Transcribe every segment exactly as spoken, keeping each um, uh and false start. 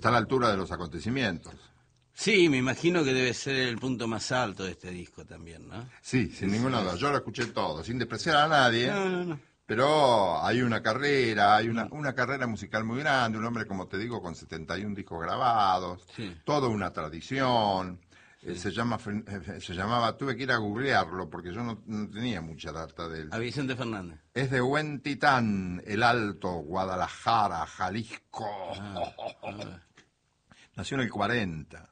está a la altura de los acontecimientos. Sí, me imagino que debe ser el punto más alto de este disco también, ¿no? Sí, sin ninguna duda. Yo lo escuché todo, sin despreciar a nadie. No, no, no. Pero hay una carrera, hay una, una carrera musical muy grande, un hombre, como te digo, con setenta y un discos grabados, Sí. toda una tradición. Sí. Eh, se llama eh, se llamaba, tuve que ir a googlearlo porque yo no, no tenía mucha data de él. A Vicente Fernández. Es de Huentitán, El Alto, Guadalajara, Jalisco. Ah, ah. Nació en el cuarenta.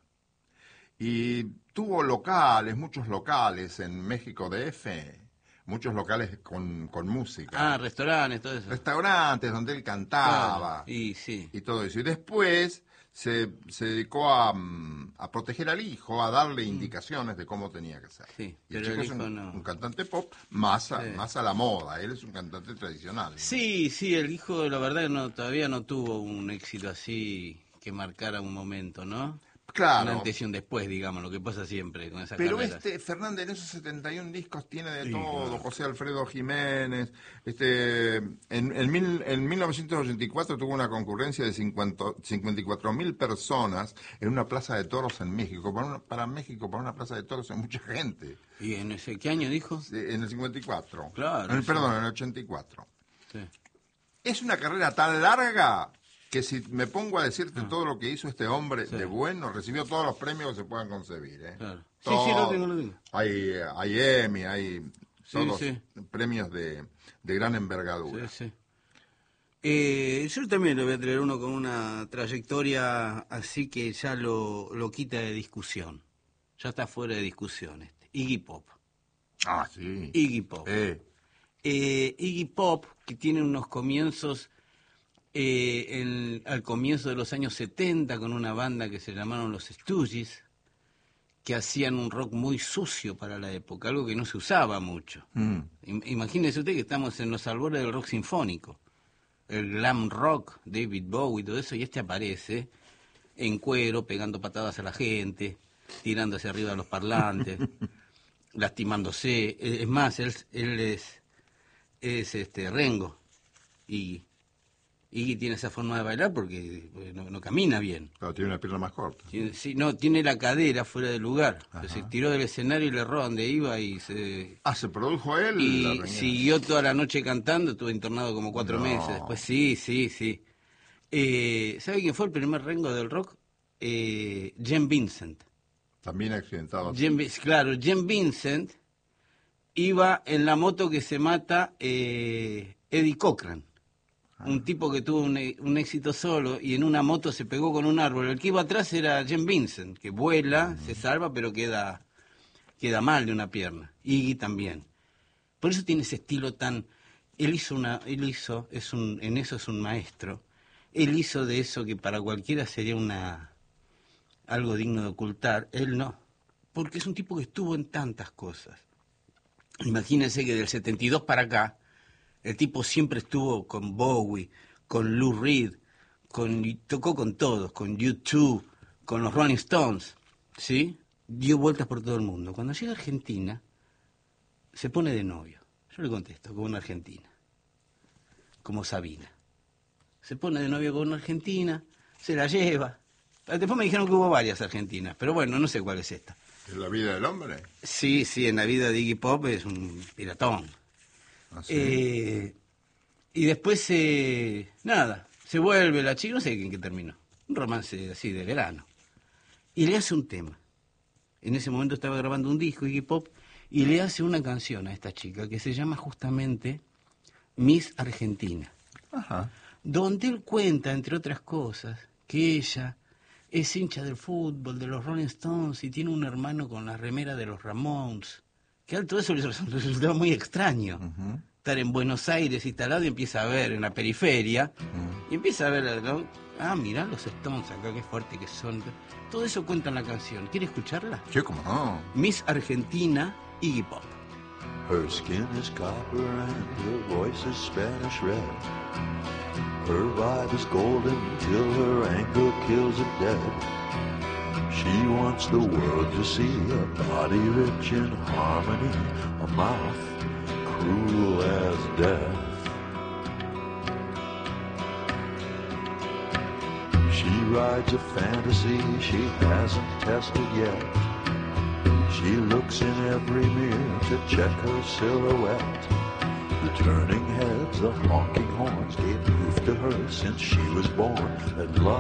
Y tuvo locales, muchos locales en México D F, muchos locales con, con música. Ah, restaurantes, todo eso. Restaurantes donde él cantaba. Claro. Y sí. Y todo eso. Y después se, se dedicó a, a proteger al hijo, a darle indicaciones de cómo tenía que ser. Sí, y el pero chico el es hijo un, no. un cantante pop más a, Sí. más a la moda. Él es un cantante tradicional, ¿no? Sí, sí, el hijo, la verdad, que no, todavía no tuvo un éxito así que marcara un momento, ¿no? Claro. Un antes y un después, digamos, lo que pasa siempre con esas Pero carreras. este, Fernández, en esos setenta y un discos tiene de Sí, todo, claro. José Alfredo Jiménez, este, en, en, mil, en mil novecientos ochenta y cuatro tuvo una concurrencia de cincuenta, cincuenta y cuatro mil personas en una plaza de toros en México. Para, una, para México, para una plaza de toros es mucha gente. ¿Y en ese qué año dijo? En el cincuenta y cuatro. Claro, En el, sí. perdón, en el ochenta y cuatro. Sí. Es una carrera tan larga que si me pongo a decirte Ah. todo lo que hizo este hombre Sí. de bueno, recibió todos los premios que se puedan concebir. ¿eh? Claro. Sí, Todo. sí, lo tengo, lo tengo. Hay, hay Emmy, hay Sí, todos sí. premios de, de gran envergadura. Sí, sí. Eh, yo también le voy a traer uno con una trayectoria así que ya lo, lo quita de discusión. Ya está fuera de discusión este. Iggy Pop. Ah, sí. Iggy Pop. Eh, Eh, Iggy Pop, que tiene unos comienzos eh, en- al comienzo de los años setenta con una banda que se llamaron los Stooges, que hacían un rock muy sucio para la época, algo que no se usaba mucho. mm, Im- Imagínese usted que estamos en los albores del rock sinfónico, el glam rock, David Bowie y todo eso, y este aparece en cuero, pegando patadas a la gente, tirándose arriba de los parlantes, lastimándose. Eh, Es más, él, él es, es este Rengo, y Iggy tiene esa forma de bailar porque eh, no, no camina bien. claro, tiene una pierna más corta. Tiene- sí, no, tiene la cadera fuera de lugar. Ajá. Se tiró del escenario y le erró donde iba y se... Ah, se produjo él. la Y reunión. siguió toda la noche cantando, estuvo internado como cuatro No. meses. Después sí, sí, sí. Eh, ¿Sabe quién fue el primer Rengo del rock? Eh, Jen Vincent. También accidentado. Jen Vi- claro, Jen Vincent iba en la moto que se mata eh, Eddie Cochran. Un tipo que tuvo un, e- un éxito solo y en una moto se pegó con un árbol. El que iba atrás era Jen Vincent, que vuela, se salva, pero queda, queda mal de una pierna. Iggy también. Por eso tiene ese estilo tan... Él hizo una... Él hizo, es un, en eso es un maestro. Él hizo de eso que para cualquiera sería una algo digno de ocultar. Él no. Porque es un tipo que estuvo en tantas cosas. Imagínense que del setenta y dos para acá, el tipo siempre estuvo con Bowie, con Lou Reed, con, y tocó con todos, con U dos, con los Rolling Stones, ¿sí? Dio vueltas por todo el mundo. Cuando llega a Argentina, se pone de novio. Yo le contesto, como una argentina, como Sabina. Se pone de novio con una argentina, se la lleva. Después me dijeron que hubo varias argentinas, pero bueno, no sé cuál es esta. ¿Es la vida del hombre? Sí, sí, en la vida de Iggy Pop es un piratón. Así. Eh, y después, eh, nada, se vuelve la chica, no sé en qué terminó. Un romance así de verano. Y le hace un tema. En ese momento estaba grabando un disco, Iggy Pop, y le hace una canción a esta chica que se llama justamente Miss Argentina. Ajá. Donde él cuenta, entre otras cosas, que ella es hincha del fútbol, de los Rolling Stones, y tiene un hermano con la remera de los Ramones. Que a él todo eso le resultaba muy extraño. Ujú. Estar en Buenos Aires instalado y empieza a ver en la periferia, Ujú. y empieza a ver, ¿no? Ah, mirá los Stones acá, qué fuerte que son. Todo eso cuenta en la canción. ¿Quiere escucharla? Sí, cómo no. Miss Argentina, Iggy Pop. Her skin is copper and her voice is Spanish red. Her vibe is golden till her anger kills it dead. She wants the world to see a body rich in harmony, a mouth cruel as death. She rides a fantasy she hasn't tested yet. She looks in every mirror to check her silhouette. The turning heads, the honking horns gave proof to her since she was born that love